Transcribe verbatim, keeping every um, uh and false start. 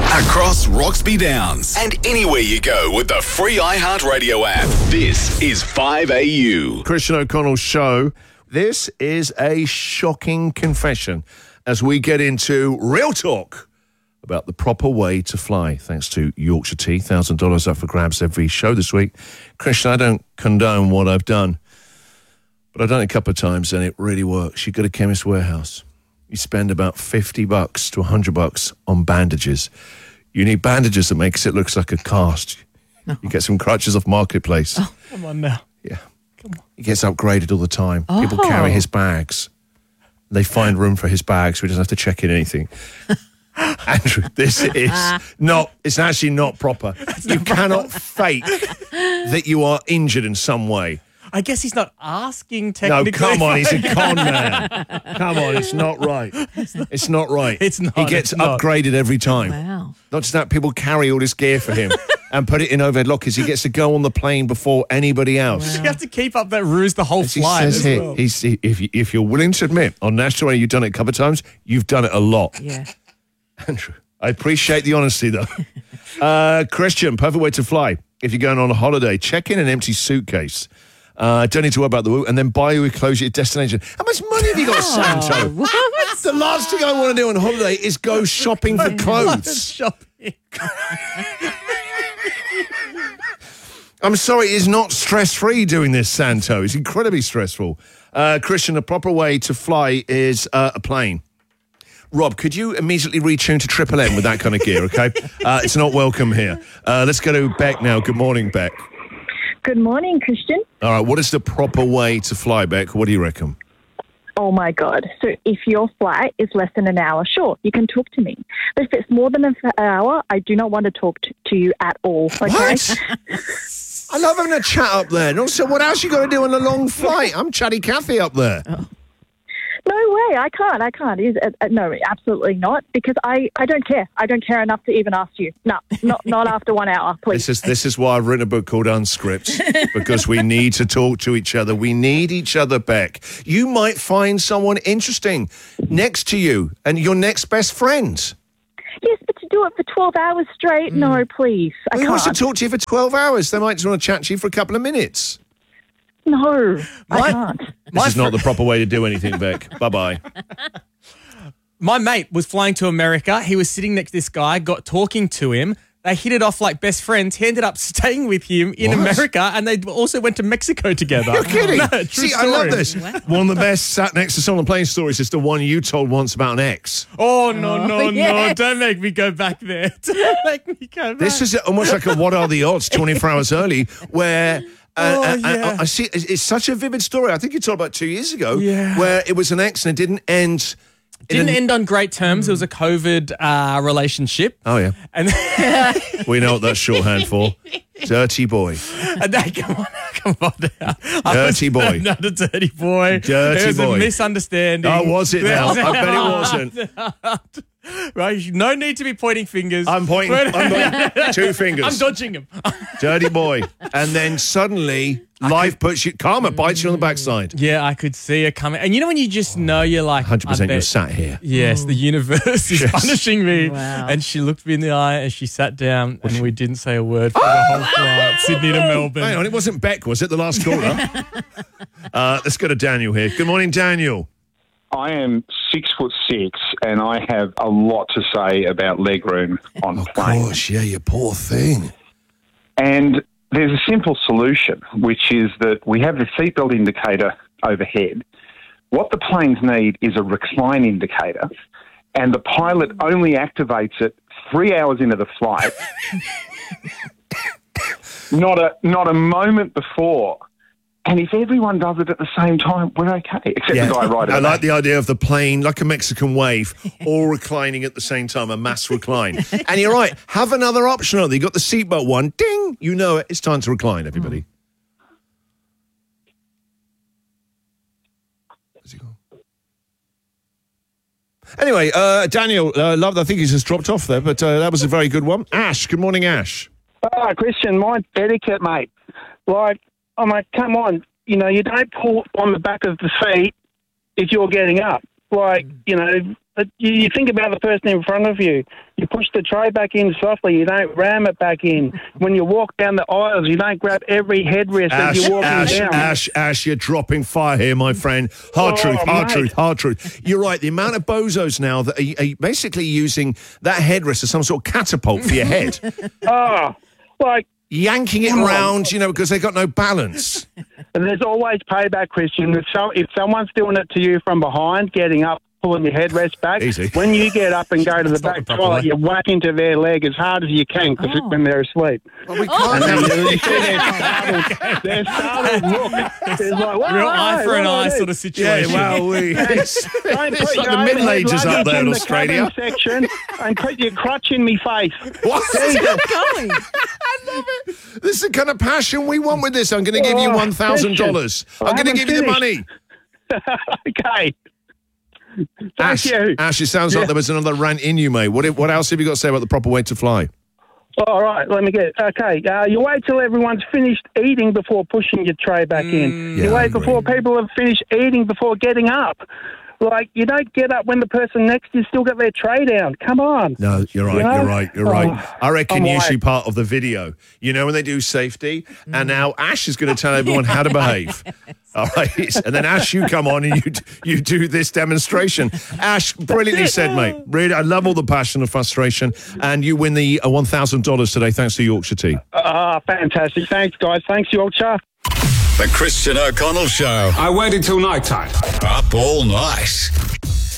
Across Roxby Downs and anywhere you go with the free iHeartRadio app. This is five A U. Christian O'Connell's show. This is a shocking confession as we get into real talk about the proper way to fly. Thanks to Yorkshire Tea, one thousand dollars up for grabs every show this week. Christian, I don't condone what I've done, but I've done it a couple of times and it really works. You go to Chemist Warehouse. You spend about fifty bucks to one hundred bucks on bandages. You need bandages that makes it look like a cast. No. You get some crutches off Marketplace. Oh, come on now. Yeah. Come on. He gets upgraded all the time. Oh. People carry his bags. They find room for his bags so he doesn't have to check in anything. Andrew, this is not, it's actually not proper. It's you not cannot proper. fake that you are injured in some way. I guess he's not asking technically. No, come on, he's a con man. Come on, it's not right. It's not, it's not right. It's not. He gets upgraded every time. Wow. Not just that, people carry all this gear for him and put it in overhead lockers. He gets to go on the plane before anybody else. Wow. You have to keep up that ruse the whole As he flight. says as here, well. he's, he, if, you, if you're willing to admit, on National Radio you've done it a couple of times, you've done it a lot. Yeah. Andrew, I appreciate the honesty, though. uh, Christian, perfect way to fly. If you're going on a holiday, check in an empty suitcase. Uh, don't need to worry about the woo, and then buy your clothes at your destination. How much money have you got, Santo? What? The last thing I want to do on holiday is go shopping for clothes. Shopping. I'm sorry, it's not stress-free doing this, Santo. It's incredibly stressful. Uh, Christian, the proper way to fly is uh, a plane. Rob, could you immediately retune to Triple M with that kind of gear, okay? Uh, it's not welcome here. Uh, let's go to Beck now. Good morning, Beck. Good morning, Christian. All right, what is the proper way to fly, Beck? What do you reckon? Oh, my God. So if your flight is less than an hour, sure, you can talk to me. But if it's more than an hour, I do not want to talk to, to you at all, okay? What? I love having a chat up there. And also, what else you got to do on a long flight? I'm Chatty Cathy up there. Oh. No way, I can't, I can't. Is, uh, no, absolutely not, because I, I don't care. I don't care enough to even ask you. No, not not after one hour, please. This is this is why I've written a book called Unscript, because we need to talk to each other. We need each other, Beck. You might find someone interesting next to you and your next best friend. Yes, but to do it for twelve hours straight, mm. no, please, I Who can't. wants to talk to you for twelve hours? They might just want to chat to you for a couple of minutes. No, My- I can't. This My is not fr- the proper way to do anything, Beck. Bye-bye. My mate was flying to America. He was sitting next to this guy, got talking to him. They hit it off like best friends. He ended up staying with him in What? America, and they also went to Mexico together. You're kidding. No, true See, story. I love this. One of the best sat next to someone on the plane stories is the one you told once about an ex. Oh, no, no, no. yes. Don't make me go back there. Don't make me go back. This is almost like a What Are the Odds twenty-four hours early, where uh, Oh, uh, yeah. I, I see it's, it's such a vivid story. I think you told about two years ago, Yeah. where it was an ex and it didn't end. in Didn't an- end on great terms. It was a COVID uh, relationship. Oh yeah, And, we know what that's shorthand for. Dirty boy. and they, come on, come on now. I Dirty was- boy. Not a dirty boy. Dirty There was boy. a misunderstanding. Oh, was it now? I bet it wasn't. Right, no need to be pointing fingers. I'm pointing. I'm pointing two fingers. I'm dodging him. Dirty boy. And then suddenly, life puts you. Karma bites you on the backside. Yeah, I could see it coming. And you know when you just know you're like, one hundred percent I you're bet- sat here. Yes, the universe is Yes. punishing me. Wow. And she looked me in the eye and she sat down and we didn't say a word for the whole flight, Sydney to Melbourne. Hang on, it wasn't Beck, was it? The last caller. uh, let's go to Daniel here. Good morning, Daniel. I am six foot six, and I have a lot to say about legroom on planes. yeah, you poor thing. And there's a simple solution, which is that we have the seatbelt indicator overhead. What the planes need is a recline indicator, and the pilot only activates it three hours into the flight, not a not a moment before. And if everyone does it at the same time, we're okay, except the guy right at I the like back. the idea of the plane, like a Mexican wave, all reclining at the same time, a mass recline. And you're right, have another option on there. You got the seatbelt one, ding, you know it, it's time to recline, everybody. Where's he gone? Anyway, uh, Daniel, uh, love, I think he's just dropped off there, but uh, that was a very good one. Ash, good morning, Ash. Oh, Christian, my etiquette, mate. Like, oh, mate, come on. You know, you don't pull on the back of the seat if you're getting up. Like, you know, But you, you think about the person in front of you. You push the tray back in softly. You don't ram it back in. When you walk down the aisles, you don't grab every headrest as Ash, you're walking Ash, down. Ash, Ash, you're dropping fire here, my friend. Hard Oh, truth, hard mate. truth, hard truth. You're right. The amount of bozos now that are, are basically using that headrest as some sort of catapult for your head, Oh, like, yanking it Come on. around, you know, because they've got no balance. and there's always payback, Christian. If, so, if someone's doing it to you from behind, getting up, pulling your headrest back, Easy. when you get up and go to the not back the proper toilet, way. you whack into their leg as hard as you can cause it, when they're asleep. Well, we And can't then have you see their startled, their startled look. It's like, whoa, Real whoa, eye for what an do I eye do? sort of Yeah, situation. well, we. It's, Don't it's put like your the Middle overhead Ages out luggage there in the Australia. cabin section and put your crutch in me face. What? Going. This is the kind of passion we want with this. I'm going to give you Oh, one thousand dollars. I I'm going to haven't give you the finished. money. Okay. Thank Ash, you. Ash, it sounds like Yeah. there was another rant in you, mate. What, what else have you got to say about the proper way to fly? All right, let me get okay. Uh, you wait till everyone's finished eating before pushing your tray back in. Yeah, you I wait agree. before people have finished eating before getting up. Like, you don't get up when the person next to you still got their tray down. Come on. No, you're right, You know? you're right, you're Oh, right. I reckon I'm usually wired. part of the video, you know, when they do safety, and now Ash is going to tell everyone how to behave. All right, and then Ash, you come on and you you do this demonstration. Ash, brilliantly said, mate. Really, I love all the passion and frustration, and you win the uh, one thousand dollars today thanks to Yorkshire Tea. Ah, fantastic. Thanks, guys. Thanks, Yorkshire. The Christian O'Connell Show. I waited till night time. Up all night.